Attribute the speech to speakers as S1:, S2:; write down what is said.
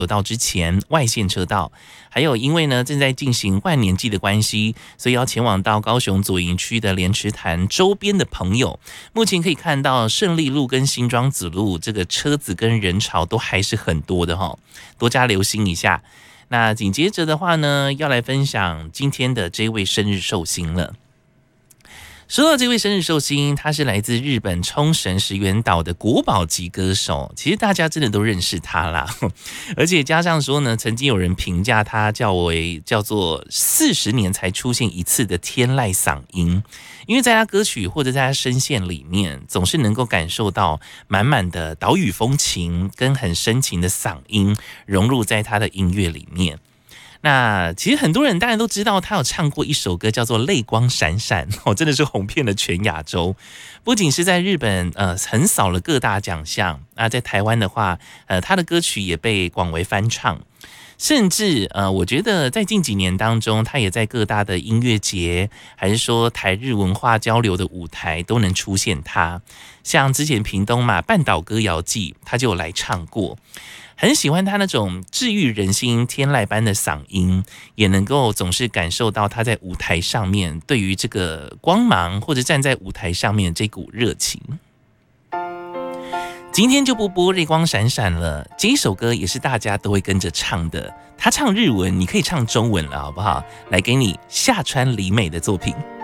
S1: 道之前外线车道，还有因为呢正在进行万年祭的关系，所以要前往到高雄左营区的莲池潭周边的朋友，目前可以看到胜利路跟新庄子路这个车子跟人潮都还是很多的哈，多加留心一下。那紧接着的话呢，要来分享今天的这位生日寿星了。说到这位生日寿星，他是来自日本冲绳石垣岛的国宝级歌手，其实大家真的都认识他啦，而且加上说呢，曾经有人评价他叫做40年才出现一次的天籁嗓音，因为在他歌曲或者在他声线里面，总是能够感受到满满的岛屿风情跟很深情的嗓音融入在他的音乐里面。那其实很多人当然都知道，他有唱过一首歌叫做《泪光闪闪》，真的是红遍了全亚洲。不仅是在日本，横扫了各大奖项啊，在台湾的话，他的歌曲也被广为翻唱。甚至我觉得在近几年当中，他也在各大的音乐节，还是说台日文化交流的舞台都能出现他。像之前屏东嘛，半岛歌谣季，他就有来唱过。很喜欢他那种治愈人心、天籁般的嗓音，也能够总是感受到他在舞台上面对于这个光芒，或者站在舞台上面这股热情。今天就不播泪光闪闪了，这一首歌也是大家都会跟着唱的。他唱日文，你可以唱中文了，好不好？来给你下川里美的作品。